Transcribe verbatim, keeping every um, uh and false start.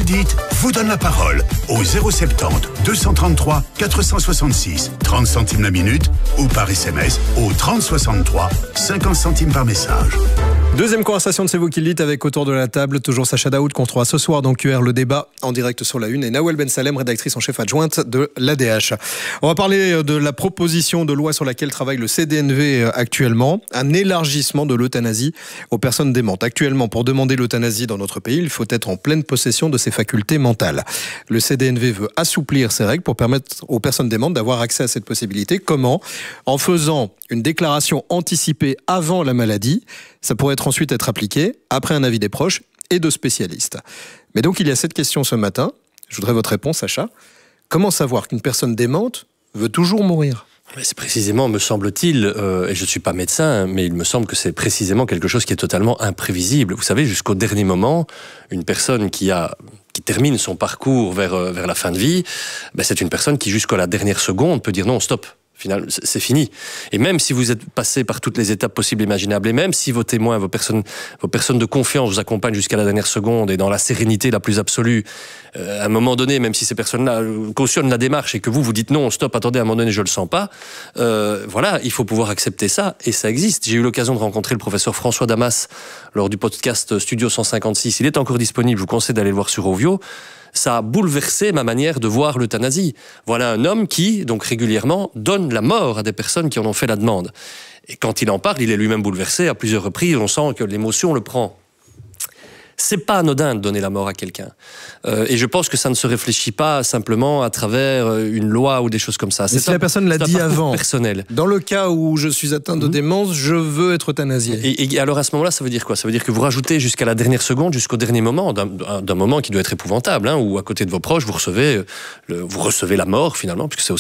dites vous donne la parole au zéro soixante-dix deux cent trente-trois quatre cent soixante-six, trente centimes la minute ou par S M S au trente soixante-trois, cinquante centimes par message. Deuxième conversation de C'est vous qui le dites avec autour de la table, toujours Sacha Daoud qu'on retrouvera ce soir dans Q R le débat en direct sur la Une et Nawel Ben Salem, rédactrice en chef adjointe de l'A D H. On va parler de la proposition de loi sur laquelle travaille le C D N V actuellement, un élargissement de l'euthanasie aux personnes démentes. Actuellement, pour demander l'euthanasie dans notre pays, il faut être en pleine possession de ses facultés mentales. Le C D N V veut assouplir ces règles pour permettre aux personnes démentes d'avoir accès à cette possibilité. Comment ? En faisant une déclaration anticipée avant la maladie. Ça pourrait être ensuite être appliqué après un avis des proches et de spécialistes. Mais donc il y a cette question ce matin. Je voudrais votre réponse, Sacha. Comment savoir qu'une personne démente veut toujours mourir ? Mais c'est précisément, me semble-t-il, euh, et je ne suis pas médecin, mais il me semble que c'est précisément quelque chose qui est totalement imprévisible. Vous savez, jusqu'au dernier moment, une personne qui a qui termine son parcours vers, euh, vers la fin de vie, ben c'est une personne qui, jusqu'à la dernière seconde, peut dire non, stop. Final, c'est fini. Et même si vous êtes passé par toutes les étapes possibles et imaginables, et même si vos témoins, vos personnes, vos personnes de confiance vous accompagnent jusqu'à la dernière seconde et dans la sérénité la plus absolue, euh, à un moment donné, même si ces personnes-là cautionnent la démarche et que vous, vous dites non, stop, attendez, à un moment donné, je le sens pas, euh, voilà, il faut pouvoir accepter ça, et ça existe. J'ai eu l'occasion de rencontrer le professeur François Damas lors du podcast Studio cent cinquante-six. Il est encore disponible, je vous conseille d'aller le voir sur Ovio. Ça a bouleversé ma manière de voir l'euthanasie. Voilà un homme qui, donc régulièrement, donne la mort à des personnes qui en ont fait la demande. Et quand il en parle, il est lui-même bouleversé à plusieurs reprises. On sent que l'émotion le prend. C'est pas anodin de donner la mort à quelqu'un. Euh, et je pense que ça ne se réfléchit pas simplement à travers une loi ou des choses comme ça. Mais c'est si un, la personne l'a dit avant, personnel. Dans le cas où je suis atteint de mmh. démence, je veux être euthanasié. Et, et alors à ce moment-là, ça veut dire quoi ? Ça veut dire que vous rajoutez jusqu'à la dernière seconde, jusqu'au dernier moment, d'un, d'un moment qui doit être épouvantable, hein, où à côté de vos proches, vous recevez, le, vous recevez la mort finalement, puisque c'est